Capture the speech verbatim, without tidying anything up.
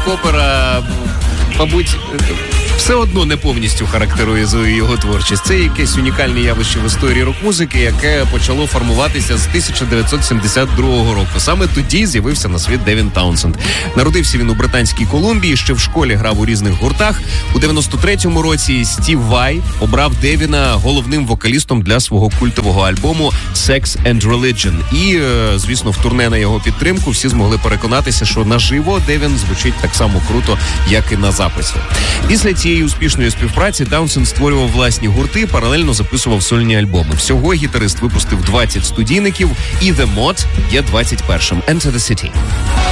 рок-опера, мабуть, все одно не повністю характеризує його творчість. Це якесь унікальне явище в історії рок-музики, яке почало формуватися з тисяча дев'ятсот сімдесят другого року. Саме тоді з'явився на світ Девін Таунсенд. Народився він у Британській Колумбії, ще в школі грав у різних гуртах. У дев'яносто третьому році Стів Вай обрав Девіна головним вокалістом для свого культового альбому «Sex and Religion». І, звісно, в турне на його підтримку всі змогли переконатися, що наживо Девін звучить так само круто, як і на записі. Після цієї успішної співпраці Таунсенд створював власні гурти, паралельно записував сольні альбоми. Всього гітарист випустив двадцять студійників, і The Mod є двадцять першим. Enter the City.